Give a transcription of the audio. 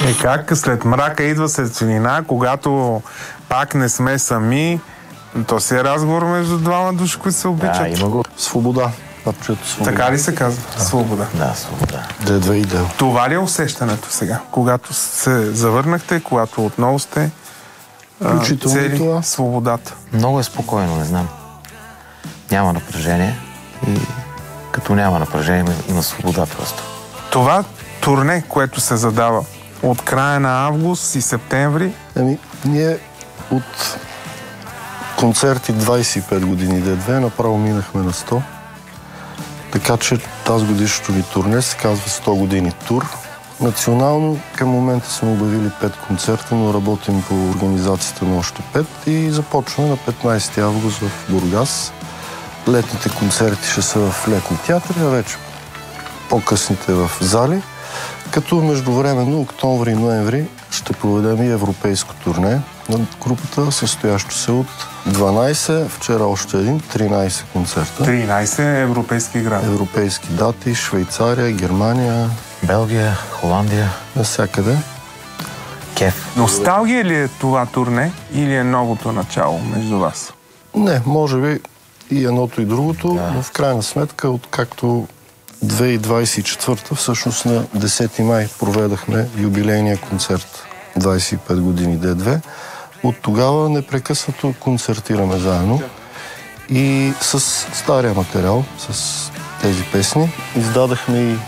Как след мрака идва светлина, когато пак не сме сами, то си е разговор между двама души, които се обичат. Да, има го. Свобода. Парчето свобода. Така ли се казва? Свобода. Да, свобода. D2 и Дел. Това ли е усещането сега? Когато се завърнахте, когато отново сте Включително това. свободата? Много е спокойно, не знам. Няма напрежение и като няма напрежение, има свобода просто. Това турне, което се задава от края на август и септември. Ние от концерти 25 години D2 направо минахме на 100. Така че тази годишното ни турне се казва 100 години тур. Национално към момента сме обявили 5 концерта, но работим по организацията на още 5 и започваме на 15 август в Бургас. Летните концерти ще са в летни театри, а вече по-късните в зали. Като междувременно октомври и ноември ще проведем и европейско турне на групата, състоящо се от 12, вчера още един, 13 концерта. 13 европейски града. Европейски дати, Швейцария, Германия, Белгия, Холандия. навсякъде. Кеф. Носталгия ли е това турне или е новото начало между вас? Не, може би и едното и другото, но в крайна сметка, откакто 2024, всъщност на 10 май проведахме юбилейния концерт 25 години D2. От тогава непрекъснато концертираме заедно и с стария материал, с тези песни. Издадахме и